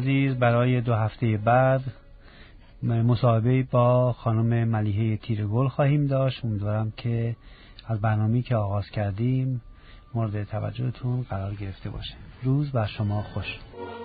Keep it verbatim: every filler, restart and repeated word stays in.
عزیز برای دو هفته بعد مصاحبه با خانم ملیحه تیره‌گل خواهیم داشت. امیدوارم که از برنامه‌ای که آغاز کردیم مورد توجهتون قرار گرفته باشه. روز بر شما خوش.